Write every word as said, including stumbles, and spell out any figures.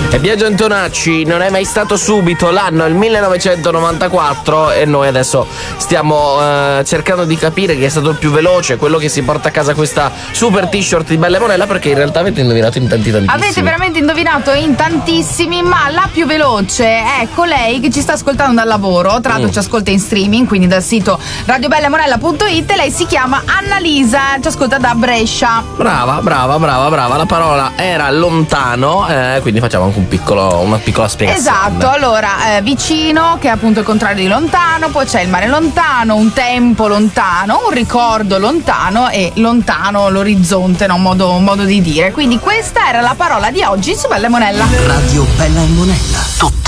E Biagio Antonacci, non è mai stato subito, l'anno è il millenovecentonovantaquattro e noi adesso stiamo eh, cercando di capire chi è stato il più veloce, quello che si porta a casa questa super t-shirt di Bella Monella, perché in realtà avete indovinato in tanti tantissimi. Avete veramente indovinato in tantissimi, ma la più veloce è colei che ci sta ascoltando dal lavoro, tra l'altro mm. ci ascolta in streaming, quindi dal sito radio bella monella punto it. Lei si chiama Annalisa, ci ascolta da Brescia. Brava, brava, brava, brava. La parola era lontano, eh, quindi facciamo anche un piccolo, una piccola spiegazione. Esatto, allora eh, vicino, che è appunto il contrario di lontano, poi c'è il mare lontano, un tempo lontano, un ricordo lontano e lontano l'orizzonte, no? un, modo, un modo di dire. Quindi questa era la parola di oggi su Bella e Monella. Radio Bella e Monella, tutta